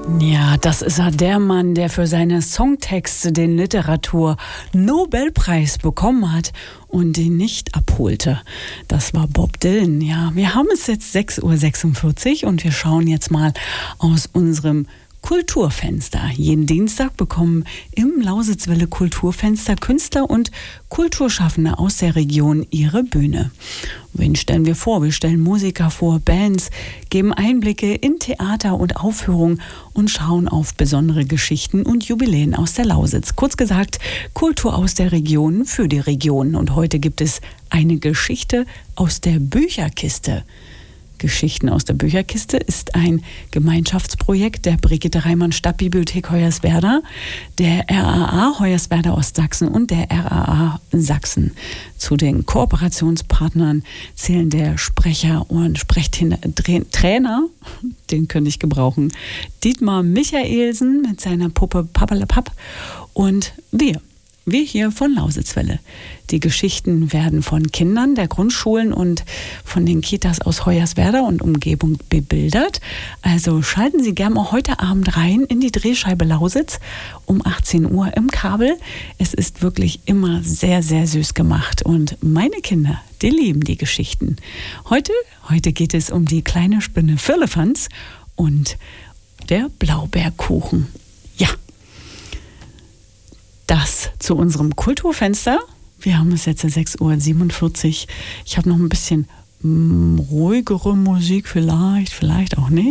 Ja, das ist ja der Mann, der für seine Songtexte den Literatur-Nobelpreis bekommen hat und den nicht abholte. Das war Bob Dylan. Ja, wir haben es jetzt 6:46 Uhr und wir schauen jetzt mal aus unserem Kulturfenster. Jeden Dienstag bekommen im Lausitzwelle Kulturfenster Künstler und Kulturschaffende aus der Region ihre Bühne. Wen stellen wir vor? Wir stellen Musiker vor, Bands, geben Einblicke in Theater und Aufführungen und schauen auf besondere Geschichten und Jubiläen aus der Lausitz. Kurz gesagt, Kultur aus der Region für die Region. Und heute gibt es eine Geschichte aus der Bücherkiste. Geschichten aus der Bücherkiste ist ein Gemeinschaftsprojekt der Brigitte Reimann Stadtbibliothek Hoyerswerda, der RAA Hoyerswerda Ostsachsen und der RAA Sachsen. Zu den Kooperationspartnern zählen der Sprecher und Trainer, den könnte ich gebrauchen, Dietmar Michaelsen mit seiner Puppe Pappalapapp und wir hier von Lausitzwelle. Die Geschichten werden von Kindern der Grundschulen und von den Kitas aus Hoyerswerda und Umgebung bebildert. Also schalten Sie gerne mal heute Abend rein in die Drehscheibe Lausitz um 18 Uhr im Kabel. Es ist wirklich immer sehr, sehr süß gemacht und meine Kinder, die lieben die Geschichten. Heute geht es um die kleine Spinne Firlefanz und der Blaubeerkuchen. Ja. Das zu unserem Kulturfenster. Wir haben es jetzt 6:47 Uhr. Ich habe noch ein bisschen ruhigere Musik, vielleicht auch nicht.